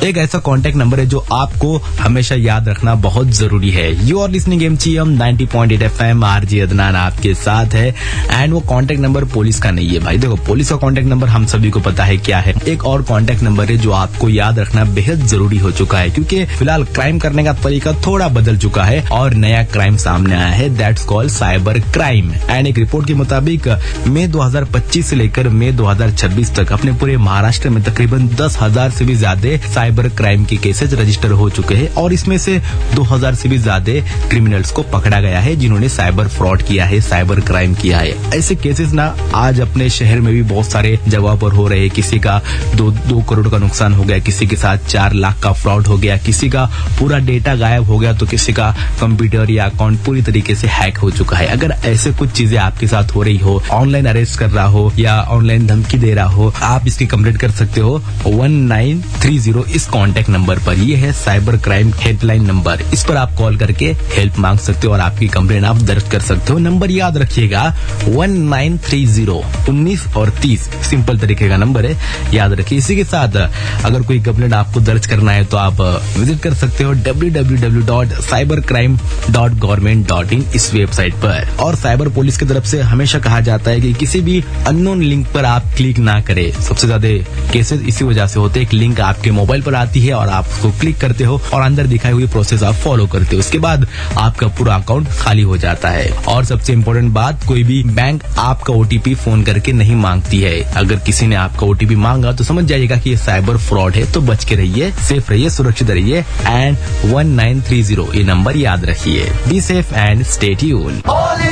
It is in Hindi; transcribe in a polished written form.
एक ऐसा कॉन्टैक्ट नंबर है जो आपको हमेशा याद रखना बहुत जरूरी है। You are listening MGM 90.8 FM, RJ Adnan आपके साथ है। एंड वो कॉन्टैक्ट नंबर पुलिस का नहीं है भाई। देखो, पुलिस का कॉन्टैक्ट नंबर हम सभी को पता है क्या है। एक और कॉन्टैक्ट नंबर है जो आपको याद रखना बेहद जरूरी हो चुका है, क्योंकि फिलहाल क्राइम करने का तरीका थोड़ा बदल चुका है और नया क्राइम सामने आया है, that's called cyber crime. And एक रिपोर्ट के मुताबिक मई 2025 से लेकर मई 2026 तक अपने पूरे महाराष्ट्र में तकरीबन 10,000 से भी ज्यादा साइबर क्राइम के केसेस रजिस्टर हो चुके हैं और इसमें से 2,000 से भी ज्यादा क्रिमिनल्स को पकड़ा गया है जिन्होंने साइबर फ्रॉड किया है, साइबर क्राइम किया है। ऐसे केसेस ना आज अपने शहर में भी बहुत सारे जगह पर हो रहे हैं। किसी का 2 करोड़ का नुकसान हो गया, किसी के साथ 4 लाख का फ्रॉड हो गया, किसी का पूरा डेटा गायब हो गया, तो किसी का कंप्यूटर या अकाउंट पूरी तरीके से हैक हो चुका है। अगर ऐसे कुछ चीजें आपके साथ हो रही हो, ऑनलाइन अरेस्ट कर रहा हो या ऑनलाइन धमकी दे रहा हो, आप इसकी कंप्लेंट कर सकते हो 1930 इस कॉन्टैक्ट नंबर पर। ये है साइबर क्राइम हेल्पलाइन नंबर। इस पर आप कॉल करके हेल्प मांग सकते हो और आपकी कंप्लेंट आप दर्ज कर सकते हो। नंबर याद रखिएगा 1930 19 और 30 सिंपल तरीके का नंबर है, याद रखिए। इसी के साथ अगर कोई कंप्लेंट आपको दर्ज करना है तो आप विजिट कर सकते हो www.cybercrime.government.in इस वेबसाइट पर। और साइबर पुलिस की तरफ से हमेशा कहा जाता है कि किसी भी अननोन लिंक पर आप क्लिक ना करें। सबसे ज्यादा केसेस इसी वजह से होते हैं। एक लिंक आपके मोबाइल पर आती है और आप उसको क्लिक करते हो और अंदर दिखाई हुई प्रोसेस आप फॉलो करते हो, उसके बाद आपका पूरा अकाउंट खाली हो जाता है। और सबसे इम्पोर्टेंट बात, कोई भी बैंक आपका OTP फोन करके नहीं मांगती है। अगर किसी ने आपका OTP मांगा तो समझ जाइएगा कि ये साइबर फ्रॉड है, तो बच के रहिए, सेफ रहिए, सुरक्षित रहिए। एंड 1930 ये नंबर याद रखिए। Be safe and stay tuned.